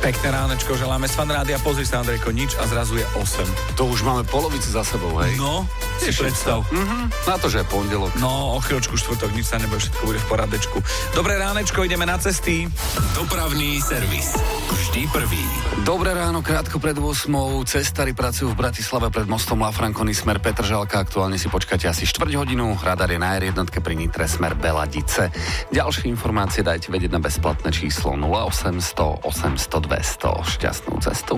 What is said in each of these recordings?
Pekné ránečko, želáme z Fan Rádia. Pozri sa, Andrejko, nič a zrazu je 8. To už máme polovicu za sebou, hej? No, si predstav. Na to, že je pondelok. No, o chvíľočku štvrtok, nič sa nebude, všetko bude v poradečku. Dobré ránečko, ideme na cesty. Dopravný servis. Vždy prvý. Dobré ráno, krátko pred 8. Cestári pracujú v Bratislave pred mostom La Franconi smer Petržalka. Aktuálne si počkáte asi 4 hodinu. Radar je na R1 pri Nitre smer Beladice. Ďalšie informácie dajte vedieť na bezplatné číslo 0800 800 200. Šťastnú cestu.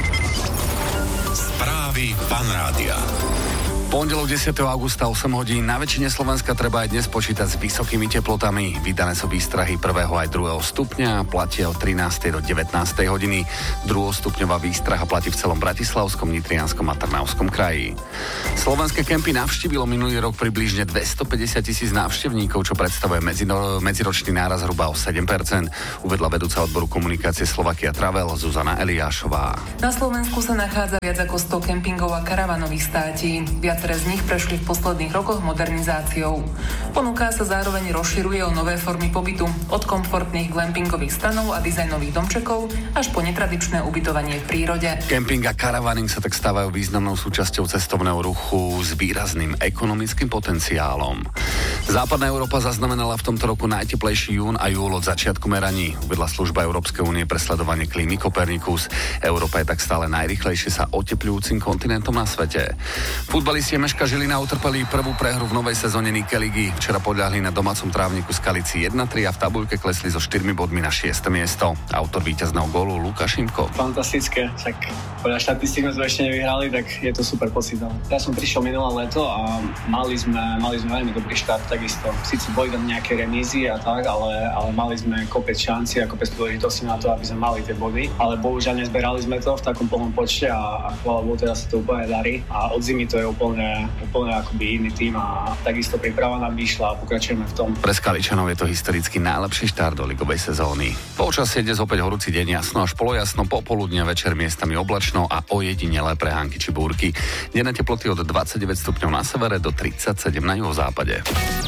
Správy Fan Rádia. Pondelok 10. augusta 8 hodín. Na väčšine Slovenska treba aj dnes počítať s vysokými teplotami. Vydané sú výstrahy 1. aj 2. stupňa, platia od 13. do 19. hodiny. 2-stupňová výstraha platí v celom Bratislavskom, Nitrianskom a Trnavskom kraji. Slovenské kempy navštívilo minulý rok približne 250 000 návštevníkov, čo predstavuje medziročný náraz zhruba o 7%, uvedla vedúca odboru komunikácie Slovakia Travel Zuzana Eliášová. Na Slovensku sa nachádza viac ako 100 kempingov a karavanových státí. Viaceré z nich prešli v posledných rokoch modernizáciou. Ponuka sa zároveň rozširuje o nové formy pobytu, od komfortných glampingových stanov a dizajnových domčekov až po netradičné ubytovanie v prírode. Kemping a karavaning sa tak stávajú významnou súčasťou cestovného ruchu s výrazným ekonomickým potenciálom. Západná Európa zaznamenala v tomto roku najteplejší jún a júl od začiatku meraní, uvedla služba Európskej únie pre sledovanie klímy Copernicus. Európa je tak stále najrýchlejšie sa otepľujúcim kontinentom na svete. Futbalisti Meška Žilina utrpeli prvú prehru v novej sezóne Nike ligy. Včera podľahli na domácom trávniku Skalici 1-3 a v tabuľke klesli so 4 bodmi na 6. miesto. Autor víťazného gólu Lukáš Šimko. Fantastické, tak podľa štatistík sme ešte nevyhrali, tak je to super pocit. Ja som prišiel minulé leto a mali sme veľmi dobrý štart, takisto. Síce boli tam nejaké remízy a tak, ale mali sme kopec šanci a kopec príležitosti na to, aby sme mali tie body. Ale bohužiaľ nezberali sme to v takom plnom počte a chvála Bohu, teraz sa to úplne darí. A od zimy to je úplne akoby iný tým a takisto príprava nám vyšla a pokračujeme v tom. Pre Skaličanov je to historicky najlepší štart do ligovej sezóny. Počasie dnes opäť horúci deň, jasno až polojasno, popoludne večer miestami oblačno a ojedinelé prehánky či búrky. Denné teploty od 29 stupňov na severe do 37 na juhozápade.